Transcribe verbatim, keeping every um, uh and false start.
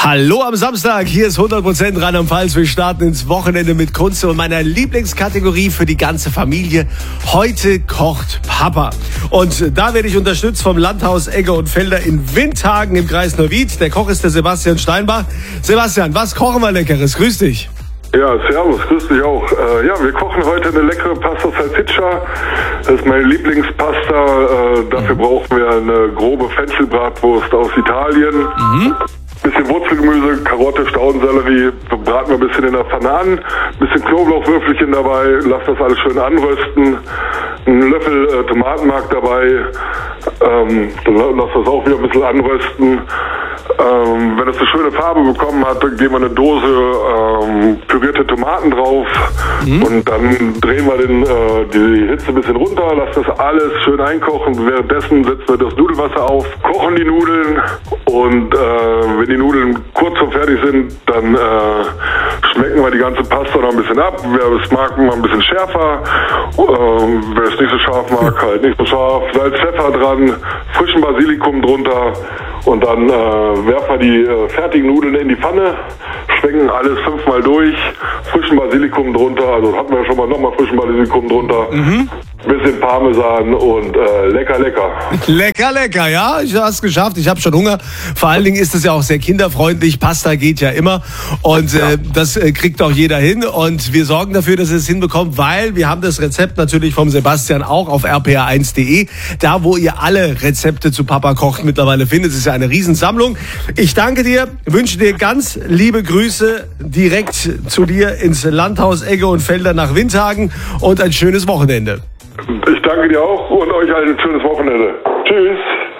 Hallo am Samstag, hier ist hundert Prozent Rheinland-Pfalz. Wir starten ins Wochenende mit Kunst und meiner Lieblingskategorie für die ganze Familie. Heute kocht Papa. Und da werde ich unterstützt vom Landhaus Egge und Felder in Windhagen im Kreis Neuwied. Der Koch ist der Sebastian Steinbach. Sebastian, was kochen wir Leckeres? Grüß dich. Ja, servus, grüß dich auch. Äh, ja, wir kochen heute eine leckere Pasta Salsiccia. Das ist meine Lieblingspasta. Äh, dafür brauchen wir eine grobe Fenchel-Bratwurst aus Italien. Mhm. Bisschen Wurzelgemüse, Karotte, Staudensellerie, braten wir ein bisschen in der Pfanne an, bisschen Knoblauchwürfelchen dabei, lass das alles schön anrösten, einen Löffel äh, Tomatenmark dabei, ähm, dann lass das auch wieder ein bisschen anrösten. Ähm, wenn es eine schöne Farbe bekommen hat, dann geben wir eine Dose ähm, pürierte Tomaten drauf mhm. und dann drehen wir den, äh, die Hitze ein bisschen runter, lassen das alles schön einkochen. Währenddessen setzen wir das Nudelwasser auf, kochen die Nudeln und äh, wenn die Nudeln kurz vor fertig sind, dann äh, schmecken wir die ganze Pasta noch ein bisschen ab. Wer es mag, mal ein bisschen schärfer. Ähm, wer es nicht so scharf mag, halt nicht so scharf. Salz, Pfeffer dran, frischen Basilikum drunter und dann äh, werfen wir die äh, fertigen Nudeln in die Pfanne, schwenken alles fünfmal durch, frischen Basilikum drunter, also hatten wir schon mal nochmal frischen Basilikum drunter. Mhm. Bisschen Parmesan und äh, lecker, lecker. Lecker, lecker, ja, ich habe es geschafft. Ich habe schon Hunger. Vor allen Dingen ist es ja auch sehr kinderfreundlich. Pasta geht ja immer und äh, das äh, kriegt auch jeder hin. Und wir sorgen dafür, dass ihr es hinbekommt, weil wir haben das Rezept natürlich vom Sebastian auch auf r p r eins punkt de. Da, wo ihr alle Rezepte zu Papa kocht mittlerweile findet. Es ist ja eine Riesensammlung. Ich danke dir, wünsche dir ganz liebe Grüße direkt zu dir ins Landhaus Egge und Felder nach Windhagen und ein schönes Wochenende. Ich danke dir auch und euch allen ein schönes Wochenende. Tschüss.